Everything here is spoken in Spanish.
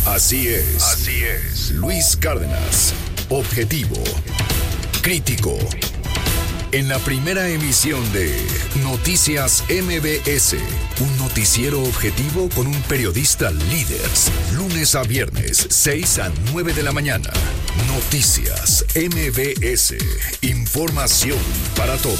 Así es. Luis Cárdenas. Objetivo. Crítico. En la primera emisión de Noticias MBS, un noticiero objetivo con un periodista líder. Lunes a viernes, 6 a 9 de la mañana. Noticias MBS. Información para todos.